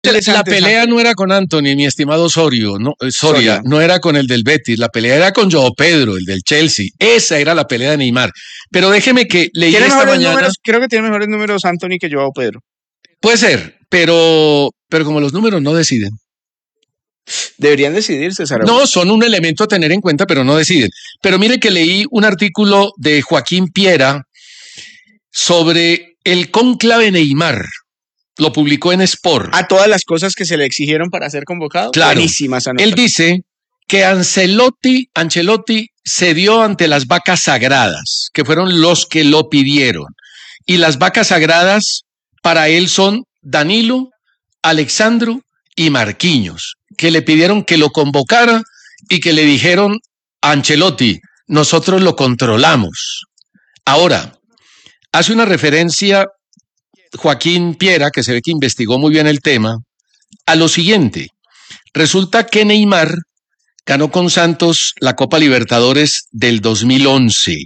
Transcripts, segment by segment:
La pelea no era con Anthony, mi estimado Osorio, no, Soria, no era con el del Betis, la pelea era con Joao Pedro, el del Chelsea. Esa era la pelea de Neymar. Pero déjeme que leí esta mañana. Creo que tiene mejores números Anthony que Joao Pedro. Puede ser, pero como los números no deciden. Deberían decidirse, Sara. No, son un elemento a tener en cuenta, pero no deciden. Pero mire que leí un artículo de Joaquín Piera sobre el cónclave Neymar. Lo publicó en Sport. A todas las cosas que se le exigieron para ser convocado. Claro. Buenísima esa nota. Él dice que Ancelotti cedió ante las vacas sagradas, que fueron los que lo pidieron. Y las vacas sagradas para él son Danilo, Alexandro y Marquinhos, que le pidieron que lo convocara y que le dijeron a Ancelotti, nosotros lo controlamos. Ahora, hace una referencia Joaquín Piera, que se ve que investigó muy bien el tema, a lo siguiente. Resulta que Neymar ganó con Santos la Copa Libertadores del 2011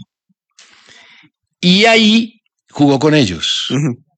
y ahí jugó con ellos.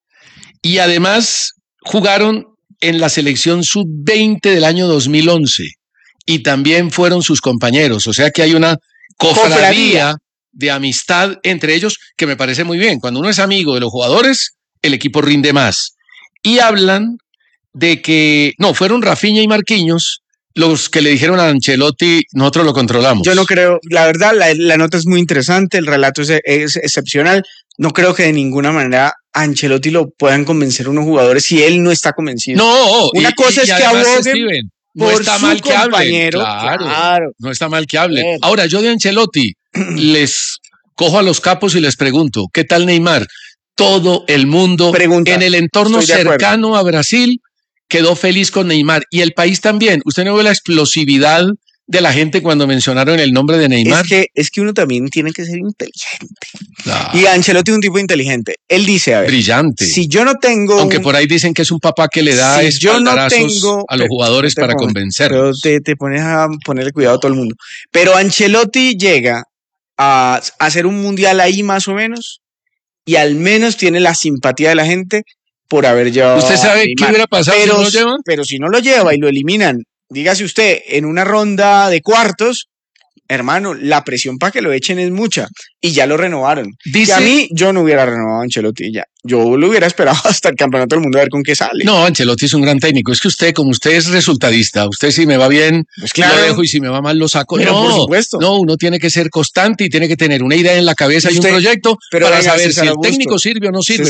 Y además jugaron en la selección sub-20 del año 2011 y también fueron sus compañeros. O sea que hay una cofradía de amistad entre ellos que me parece muy bien. Cuando uno es amigo de los jugadores, el equipo rinde más. Y hablan de que, no, fueron Rafinha y Marquinhos los que le dijeron a Ancelotti, nosotros lo controlamos. Yo no creo, la verdad, la nota es muy interesante, el relato es excepcional. No creo que de ninguna manera a Ancelotti lo puedan convencer unos jugadores si él no está convencido. No, una cosa es que aboguen no está mal que hablen. Claro, no está mal que hablen. Ahora, yo de Ancelotti les cojo a los capos y les pregunto, ¿qué tal Neymar? Todo el mundo en el entorno cercano a Brasil quedó feliz con Neymar y el país también. ¿Usted no ve la explosividad de la gente cuando mencionaron el nombre de Neymar? Es que uno también tiene que ser inteligente. Y Ancelotti es un tipo inteligente. Él dice, a ver, brillante. Si yo no tengo... Aunque por ahí dicen que es un papá que le da espaldarazos a los jugadores para convencerlos. Pero te pones a ponerle cuidado a todo el mundo. Pero Ancelotti llega a hacer un mundial ahí más o menos y al menos tiene la simpatía de la gente por haber llevado. ¿Usted sabe qué hubiera pasado si no lo llevan? Pero si no lo lleva y lo eliminan, dígase usted, en una ronda de cuartos, hermano, la presión para que lo echen es mucha y ya lo renovaron. Y a mí, yo no hubiera renovado a Ancelotti ya. Yo lo hubiera esperado hasta el campeonato del mundo a ver con qué sale. No, Ancelotti es un gran técnico. Es que usted, como usted es resultadista, usted si me va bien, pues claro, lo dejo y si me va mal lo saco. Pero por supuesto. No, uno tiene que ser constante y tiene que tener una idea en la cabeza y un proyecto para saber si el técnico sirve o no sirve.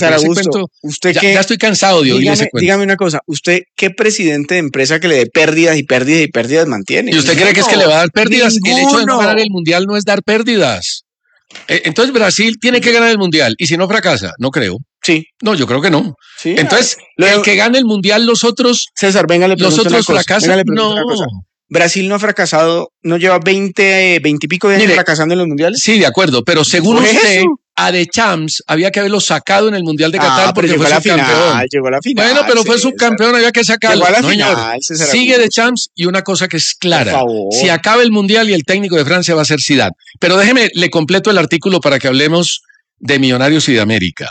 Ya estoy cansado de oír ese cuento. Dígame una cosa, ¿usted qué presidente de empresa que le dé pérdidas y pérdidas y pérdidas mantiene? ¿Y usted cree que es que le va a dar pérdidas? El hecho de no ganar el mundial no es dar pérdidas. Entonces Brasil tiene que ganar el mundial y si no fracasa, no creo. Sí. No, yo creo que no. Sí, entonces, el que gane el mundial, los otros. César, venga, los otros fracasan. No. Brasil no ha fracasado, no lleva 20 y pico de años fracasando en los mundiales. Sí, de acuerdo, pero según usted, a Deschamps había que haberlo sacado en el mundial de Qatar porque fue subcampeón. Llegó a la final. Bueno, pero fue subcampeón, había que sacarlo. Llegó a la final, sigue Deschamps y una cosa que es clara. Si acaba el mundial y el técnico de Francia va a ser Zidane. Pero déjeme, le completo el artículo para que hablemos de Millonarios y de América.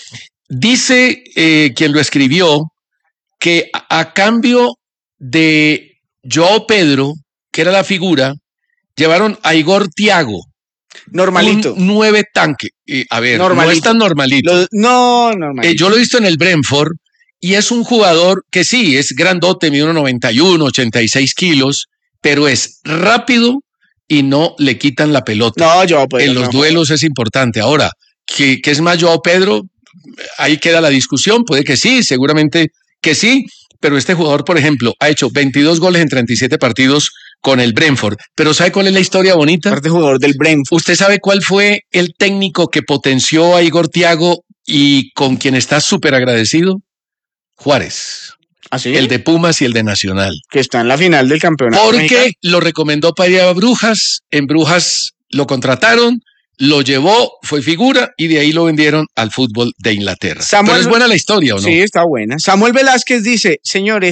Dice quien lo escribió que a cambio de Joao Pedro, que era la figura, llevaron a Igor Thiago. Normalito. Un 9 tanque. A ver, normalito. No es tan normalito. Normalito. Yo lo he visto en el Brentford y es un jugador que sí, es grandote, mide 1,91, 86 kilos, pero es rápido y no le quitan la pelota. No, Joao Pedro. En los duelos es importante. Ahora, ¿qué es más Joao Pedro? Ahí queda la discusión. Puede que sí, seguramente que sí. Pero este jugador, por ejemplo, ha hecho 22 goles en 37 partidos con el Brentford. Pero ¿sabe cuál es la historia bonita? Este jugador del Brentford. ¿Usted sabe cuál fue el técnico que potenció a Igor Thiago y con quien está súper agradecido? Juárez. ¿Ah, sí? El de Pumas y el de Nacional. Que está en la final del campeonato. Porque mexicano. Lo recomendó para ir a Brujas. En Brujas lo contrataron. Lo llevó, fue figura y de ahí lo vendieron al fútbol de Inglaterra. Pero es buena la historia, ¿o no? Sí, está buena. Samuel Velázquez dice, señores,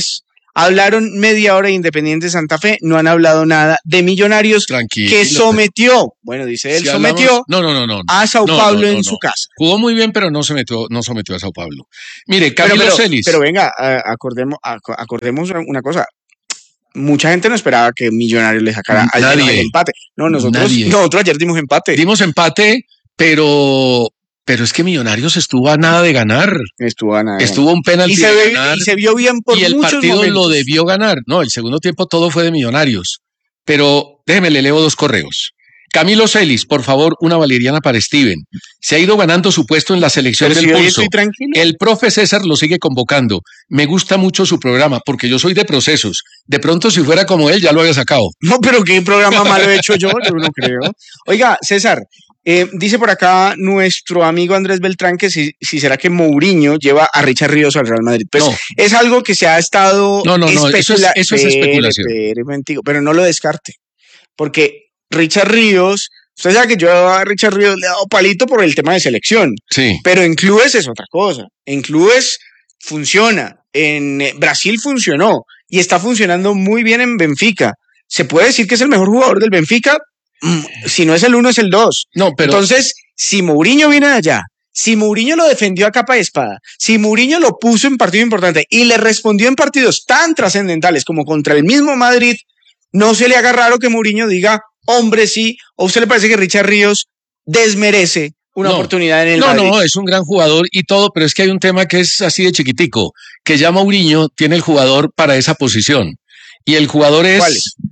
Hablaron media hora de Independiente Santa Fe, no han hablado nada de Millonarios, que sometió, bueno, dice él, sometió a Sao Paulo en su casa. Jugó muy bien, pero no sometió a Sao Paulo. Mire, Camilo Celis. Pero venga, acordemos una cosa. Mucha gente no esperaba que Millonarios le sacara el empate. No, nosotros ayer dimos empate. Dimos empate, pero es que Millonarios estuvo a nada de ganar. Estuvo un penalti de ganar. Y se vio bien por muchos momentos. Y el partido lo debió ganar. No, el segundo tiempo todo fue de Millonarios. Pero déjeme, le leo 2 correos. Camilo Celis, por favor, una valeriana para Steven. Se ha ido ganando su puesto en la selección del Pulso. El profe César lo sigue convocando. Me gusta mucho su programa, porque yo soy de procesos. De pronto, si fuera como él, ya lo había sacado. No, pero ¿qué programa malo he hecho yo? Yo no creo. Oiga, César, dice por acá nuestro amigo Andrés Beltrán que si será que Mourinho lleva a Richard Ríos al Real Madrid. Pues es algo que se ha estado eso es especulación. Pero no lo descarte, porque Richard Ríos, usted sabe que yo a Richard Ríos le he dado palito por el tema de selección, sí. Pero en clubes es otra cosa. En clubes funciona, en Brasil funcionó y está funcionando muy bien en Benfica. ¿Se puede decir que es el mejor jugador del Benfica? Si no es el 1, es el 2. No, pero... Entonces, si Mourinho viene de allá, si Mourinho lo defendió a capa y espada, si Mourinho lo puso en partido importante y le respondió en partidos tan trascendentales como contra el mismo Madrid, no se le haga raro que Mourinho diga, hombre, sí, ¿o a usted le parece que Richard Ríos desmerece una oportunidad en el Madrid? No, es un gran jugador y todo, pero es que hay un tema que es así de chiquitico, que ya Mourinho tiene el jugador para esa posición. Y el jugador es... ¿Cuál es?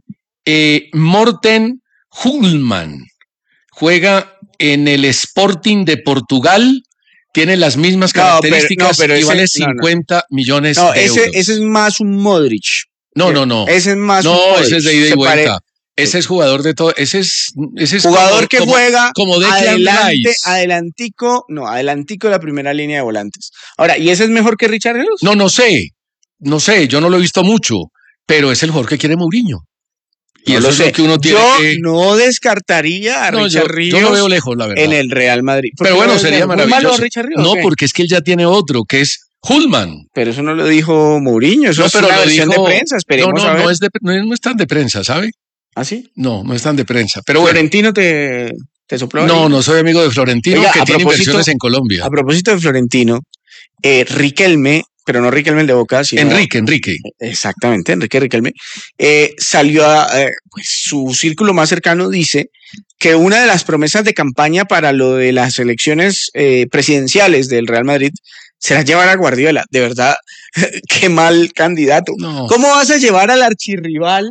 Morten Hulman. Juega en el Sporting de Portugal, tiene las mismas características y vale 50 millones de euros. Ese es más un Modric. No. Ese es más un Modric. Ese es de ida y vuelta. Ese es jugador de todo, ese es jugador que juega como adelantico de la primera línea de volantes. Ahora, ¿y ese es mejor que Richard Ríos? No sé, yo no lo he visto mucho, pero es el jugador que quiere Mourinho. Y eso es lo que uno tiene no descartaría a Richard Ríos. Yo lo veo lejos, la verdad. En el Real Madrid. Pero bueno, sería maravilloso. ¿Malo a Richard Ríos, no, porque es que él ya tiene otro, que es Hulman. Pero eso no lo dijo Mourinho, eso es una versión de prensa, esperemos a ver. No es tan de prensa, ¿sabe? ¿Ah, sí? No es tan de prensa. Pero ¿Florentino te sopló? No soy amigo de Florentino, que tiene inversiones en Colombia. A propósito de Florentino, Riquelme, pero no Riquelme el de Boca, sino... Enrique. Exactamente, Enrique Riquelme. Salió pues, su círculo más cercano dice que una de las promesas de campaña para lo de las elecciones presidenciales del Real Madrid será llevar a Guardiola. De verdad, qué mal candidato. No. ¿Cómo vas a llevar al archirrival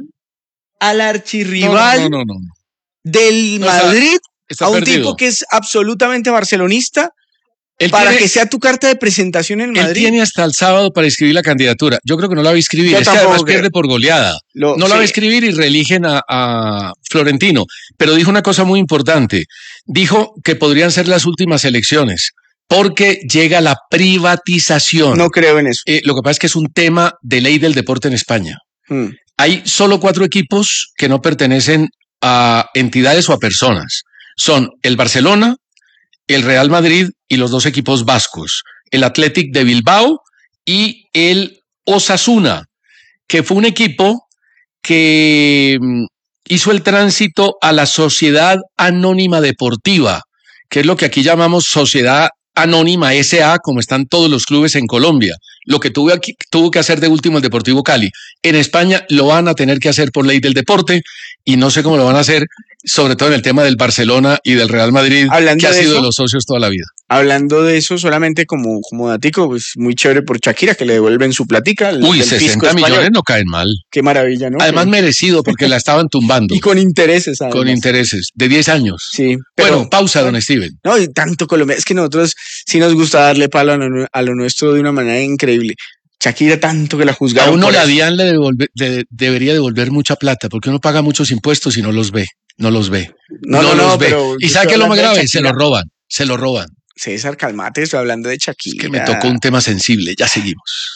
del Madrid a un perdido. tipo que es absolutamente barcelonista que sea tu carta de presentación en Madrid? Él tiene hasta el sábado para escribir la candidatura. Yo creo que no la va a escribir. Es que además pierde por goleada. La va a escribir y reeligen a Florentino. Pero dijo una cosa muy importante. Dijo que podrían ser las últimas elecciones porque llega la privatización. No creo en eso. Lo que pasa es que es un tema de ley del deporte en España. Hay solo 4 equipos que no pertenecen a entidades o a personas. Son el Barcelona, el Real Madrid y los 2 equipos vascos, el Athletic de Bilbao y el Osasuna, que fue un equipo que hizo el tránsito a la Sociedad Anónima Deportiva, que es lo que aquí llamamos Sociedad Anónima S.A., como están todos los clubes en Colombia. Lo que tuvo que hacer de último el Deportivo Cali. En España lo van a tener que hacer por ley del deporte y no sé cómo lo van a hacer, sobre todo en el tema del Barcelona y del Real Madrid, que ha sido de los socios toda la vida. Hablando de eso, solamente como datico, pues muy chévere por Shakira, que le devuelven su platica. 60 millones no caen mal. Qué maravilla, ¿no? Además merecido, porque la estaban tumbando. Y con intereses, además. Con intereses, de 10 años. Sí. Bueno, pausa, don Steven. No, y tanto Colombia. Es que nosotros sí nos gusta darle palo a lo nuestro de una manera increíble. Shakira tanto que la juzgaron. A uno la DIAN debería devolver mucha plata, porque uno paga muchos impuestos y no los ve. No los ve. Pero ¿y sabe qué es lo más grave? Se lo roban. César, calmate, estoy hablando de Shakira. Es que me tocó un tema sensible, ya seguimos.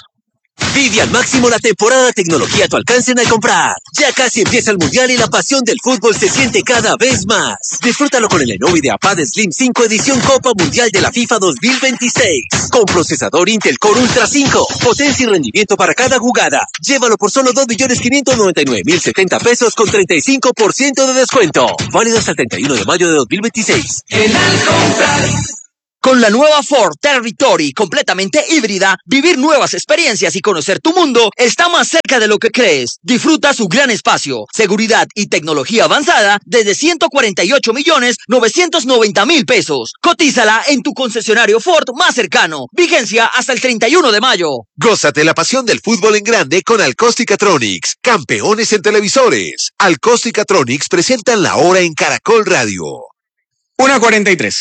Vive al máximo la temporada de tecnología a tu alcance al comprar. Ya casi empieza el Mundial y la pasión del fútbol se siente cada vez más. Disfrútalo con el Lenovo IdeaPad Slim 5 edición Copa Mundial de la FIFA 2026. Con procesador Intel Core Ultra 5. Potencia y rendimiento para cada jugada. Llévalo por solo 2.599.070 pesos con 35% de descuento. Válido hasta el 31 de mayo de 2026. Con la nueva Ford Territory completamente híbrida, vivir nuevas experiencias y conocer tu mundo está más cerca de lo que crees. Disfruta su gran espacio, seguridad y tecnología avanzada desde 148.990.000 pesos. Cotízala en tu concesionario Ford más cercano. Vigencia hasta el 31 de mayo. Gózate la pasión del fútbol en grande con Alcóstica-Tronics, campeones en televisores. Alcóstica-Tronics presentan la hora en Caracol Radio. 1:43.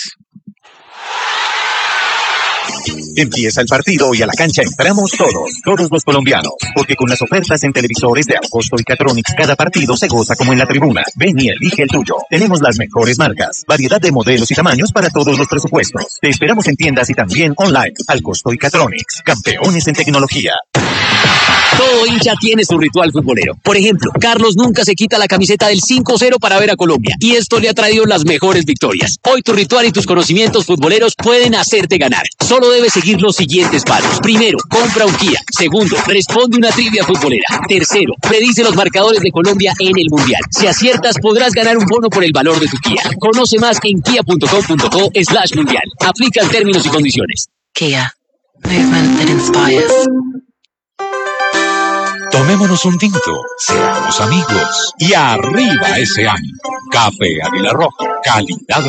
Empieza el partido y a la cancha entramos todos los colombianos, porque con las ofertas en televisores de Alcosto y Catronics cada partido se goza como en la tribuna. Ven y elige el tuyo. Tenemos las mejores marcas, variedad de modelos y tamaños para todos los presupuestos. Te esperamos en tiendas y también online. Alcosto y Catronics, campeones en tecnología. Todo hincha tiene su ritual futbolero. Por ejemplo, Carlos nunca se quita la camiseta del 5-0 para ver a Colombia, y esto le ha traído las mejores victorias. Hoy tu ritual y tus conocimientos futboleros pueden hacerte ganar. Solo debes seguir los siguientes pasos. Primero, compra un Kia. Segundo, responde una trivia futbolera. Tercero, predice los marcadores de Colombia en el Mundial. Si aciertas, podrás ganar un bono por el valor de tu Kia. Conoce más en kia.com.co/mundial. Aplican términos y condiciones. Kia. Movement that inspires. Tomémonos un tinto, seamos amigos y arriba ese año. Café Águila Roja, calidad